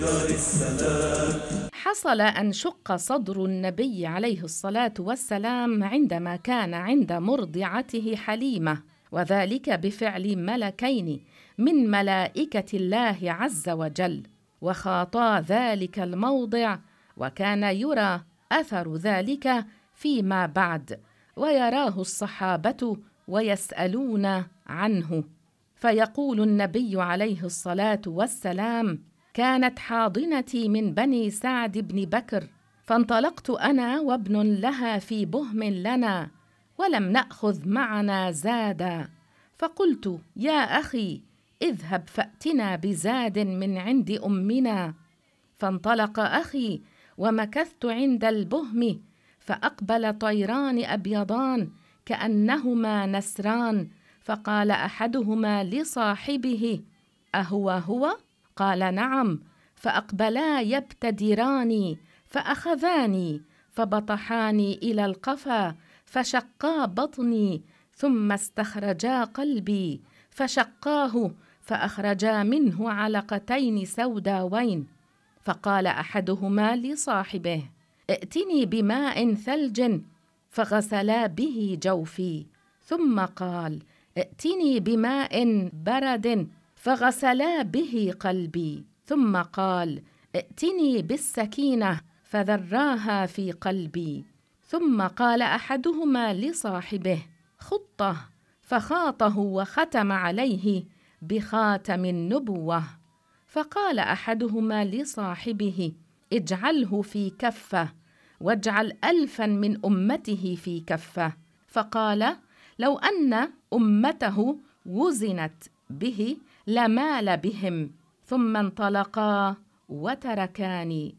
حصل أن شق صدر النبي عليه الصلاة والسلام عندما كان عند مرضعته حليمة، وذلك بفعل ملكين من ملائكة الله عز وجل، وخاطا ذلك الموضع، وكان يرى أثر ذلك فيما بعد، ويراه الصحابة ويسألون عنه. فيقول النبي عليه الصلاة والسلام: كانت حاضنتي من بني سعد بن بكر، فانطلقت أنا وابن لها في بهم لنا، ولم نأخذ معنا زادا، فقلت: يا أخي اذهب فأتنا بزاد من عند أمنا. فانطلق أخي، ومكثت عند البهم، فأقبل طيران أبيضان كأنهما نسران، فقال أحدهما لصاحبه: أهو هو؟ قال: نعم. فأقبلا يبتدراني، فأخذاني فبطحاني إلى القفا، فشقا بطني، ثم استخرجا قلبي فشقاه، فأخرجا منه علقتين سوداوين. فقال أحدهما لصاحبه: ائتني بماء ثلج، فغسلا به جوفي. ثم قال: ائتني بماء برد، فغسلا به قلبي. ثم قال: ائتني بالسكينة، فذراها في قلبي. ثم قال أحدهما لصاحبه: خطه، فخاطه وختم عليه بخاتم النبوة. فقال أحدهما لصاحبه: اجعله في كفة، واجعل 1000 من أمته في كفة. فقال: لو أن أمته وزنت به لمال بهم. ثم انطلقا وتركاني،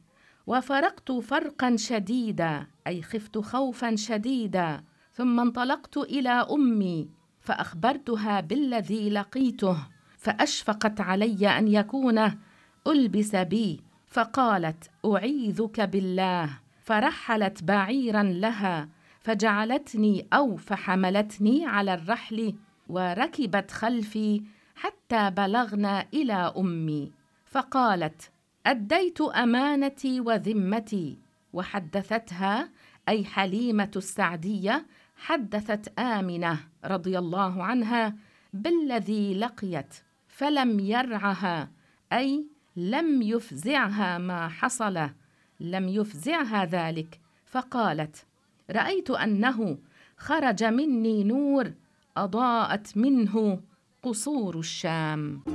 وفرقت فرقا شديدا، أي خفت خوفا شديدا. ثم انطلقت إلى أمي، فأخبرتها بالذي لقيته، فأشفقت علي أن يكون ألبس بي، فقالت: أعيذك بالله. فرحلت بعيرا لها، فحملتني على الرحل، وركبت خلفي حتى بلغنا إلى أمي، فقالت: أديت أمانتي وذمتي. وحدثتها، أي حليمة السعدية، حدثت آمنة رضي الله عنها بالذي لقيت، فلم يرعها، أي لم يفزعها ما حصل، لم يفزعها ذلك. فقالت: رأيت أنه خرج مني نور أضاءت منه قصور الشام.